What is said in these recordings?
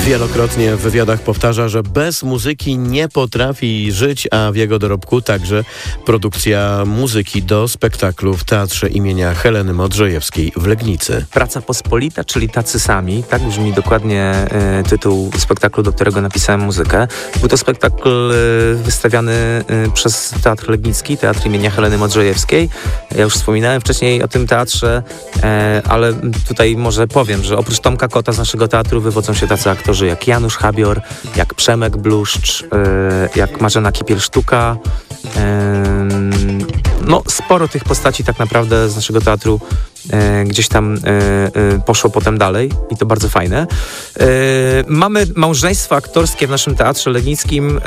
Wielokrotnie w wywiadach powtarza, że bez muzyki nie potrafi żyć, a w jego dorobku także produkcja muzyki do spektaklu w Teatrze imienia Heleny Modrzejewskiej w Legnicy. Praca pospolita, czyli tacy sami, tak brzmi dokładnie tytuł spektaklu, do którego napisałem muzykę. Był to spektakl wystawiany przez Teatr Legnicki, Teatr imienia Heleny Modrzejewskiej. Ja już wspominałem wcześniej o tym teatrze, ale tutaj może powiem, że oprócz Tomka Kota z naszego teatru wywodzą się tacy aktorzy jak Janusz Habior, jak Przemek Bluszcz, jak Marzena Kipiel-Sztuka. No, sporo tych postaci tak naprawdę z naszego teatru gdzieś tam poszło potem dalej i to bardzo fajne. Mamy małżeństwo aktorskie w naszym Teatrze Legnickim.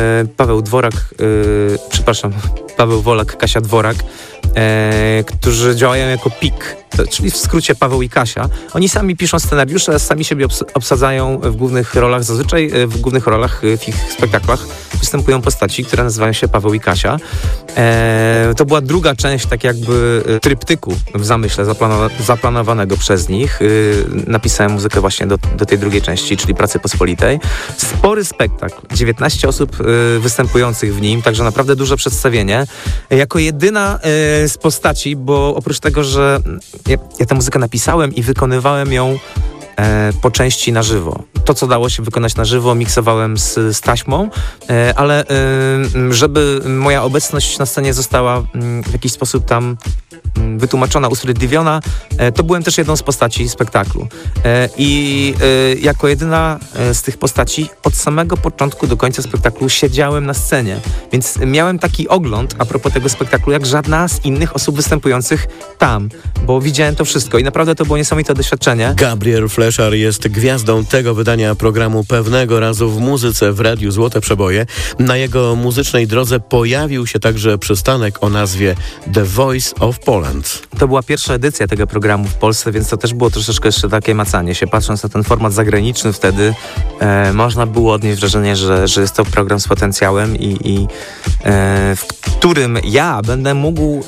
Paweł Wolak, Kasia Dworak, którzy działają jako PIK, czyli w skrócie Paweł i Kasia. Oni sami piszą scenariusze, sami siebie obsadzają w głównych rolach. Zazwyczaj w głównych rolach w ich spektaklach występują postaci, które nazywają się Paweł i Kasia. To była druga część tak jakby tryptyku w zamyśle zaplanowanego przez nich. Napisałem muzykę właśnie do tej drugiej części, czyli Pracy Pospolitej. Spory spektakl, 19 osób występujących w nim, także naprawdę duże przedstawienie. Jako jedyna z postaci, bo oprócz tego, że ja tę muzykę napisałem i wykonywałem ją po części na żywo. To, co dało się wykonać na żywo, miksowałem z taśmą, ale żeby moja obecność na scenie została w jakiś sposób tam wytłumaczona, usprawiedliwiona, to byłem też jedną z postaci spektaklu. I jako jedyna z tych postaci od samego początku do końca spektaklu siedziałem na scenie. Więc miałem taki ogląd a propos tego spektaklu, jak żadna z innych osób występujących tam, bo widziałem to wszystko i naprawdę to było niesamowite doświadczenie. Gabriel Fleszar jest gwiazdą tego wydania programu Pewnego razu w muzyce w Radiu Złote Przeboje. Na jego muzycznej drodze pojawił się także przystanek o nazwie The Voice of Poland. To była pierwsza edycja tego programu w Polsce, więc to też było troszeczkę jeszcze takie macanie się. Patrząc na ten format zagraniczny wtedy, można było odnieść wrażenie, że jest to program z potencjałem i w którym ja będę mógł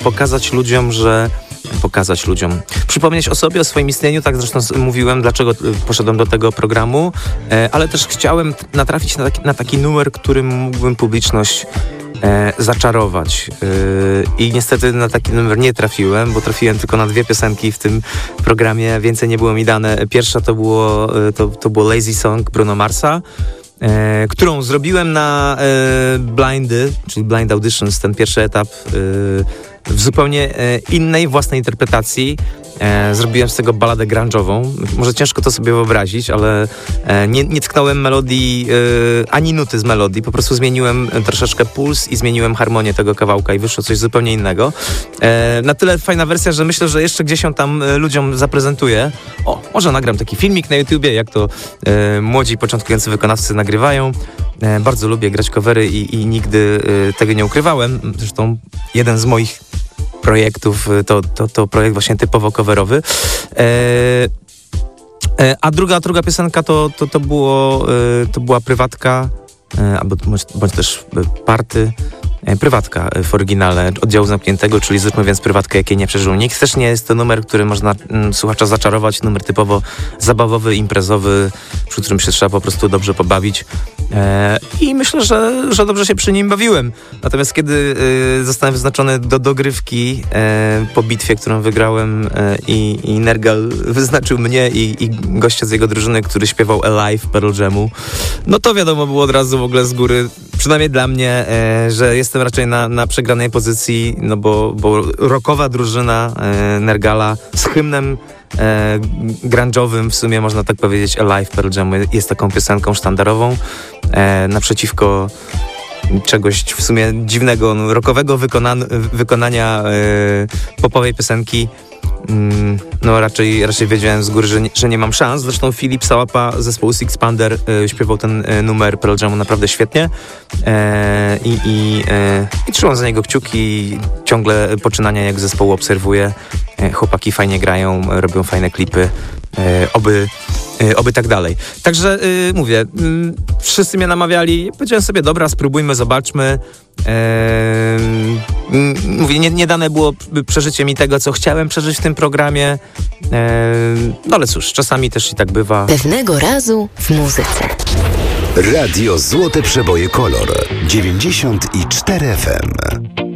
przypomnieć o sobie, o swoim istnieniu, tak zresztą mówiłem, dlaczego poszedłem do tego programu, ale też chciałem natrafić na taki numer, którym mógłbym publiczność zaczarować. I niestety na taki numer nie trafiłem, bo trafiłem tylko na 2 piosenki w tym programie, więcej nie było mi dane. Pierwsza to było Lazy Song Bruno Marsa, którą zrobiłem na blindy, czyli blind auditions, ten pierwszy etap w zupełnie innej, własnej interpretacji. Zrobiłem z tego balladę grunge'ową. Może ciężko to sobie wyobrazić, ale nie tknąłem melodii, ani nuty z melodii. Po prostu zmieniłem troszeczkę puls i zmieniłem harmonię tego kawałka i wyszło coś zupełnie innego. Na tyle fajna wersja, że myślę, że jeszcze gdzieś ją tam ludziom zaprezentuję. Może nagram taki filmik na YouTubie, jak to młodzi, początkujący wykonawcy nagrywają. Bardzo lubię grać covery i nigdy tego nie ukrywałem. Zresztą jeden z moich projektów to projekt właśnie typowo coverowy. A druga piosenka to była Prywatka, bądź też Party. Prywatka w oryginale Oddziału Zamkniętego, czyli zróbmy więc prywatkę, jakiej nie przeżył nikt. Też nie jest to numer, który można słuchacza zaczarować, numer typowo zabawowy, imprezowy, przy którym się trzeba po prostu dobrze pobawić. I myślę, że dobrze się przy nim bawiłem. Natomiast kiedy zostałem wyznaczony do dogrywki po bitwie, którą wygrałem i Nergal wyznaczył mnie i gościa z jego drużyny, który śpiewał Alive Pearl Jamu, no to wiadomo było od razu w ogóle z góry, przynajmniej dla mnie, że jestem raczej na przegranej pozycji, no bo rockowa drużyna Nergala z hymnem grunge'owym, w sumie można tak powiedzieć, Alive Pearl Jam jest taką piosenką sztandarową naprzeciwko czegoś w sumie dziwnego, rockowego wykonania popowej piosenki. No raczej wiedziałem z góry, że nie mam szans. Zresztą Filip Sałapa z zespołu Sixpander śpiewał ten numer Pearl Jamu naprawdę świetnie i trzymam za niego kciuki. Ciągle poczynania jak zespołu obserwuję. Chłopaki fajnie grają, robią fajne klipy. Oby oby tak dalej. Także mówię, wszyscy mnie namawiali, powiedziałem sobie, dobra, spróbujmy, zobaczmy. Mówię, nie dane było przeżycie mi tego, co chciałem przeżyć w tym programie. No ale cóż, czasami też i tak bywa. Pewnego razu w muzyce. Radio Złote Przeboje Kolor 94 FM.